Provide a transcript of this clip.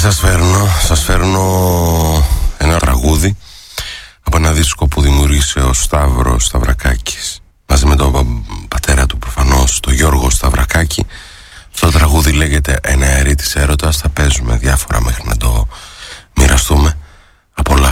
σας φέρνω ένα τραγούδι από ένα δίσκο που δημιούργησε ο Σταύρος Σταυρακάκης μαζί με τον πατέρα του προφανώς, τον Γιώργο Σταυρακάκη. Αυτό το τραγούδι λέγεται «Ένα αερί της έρωτας». Θα παίζουμε διάφορα μέχρι να το μοιραστούμε.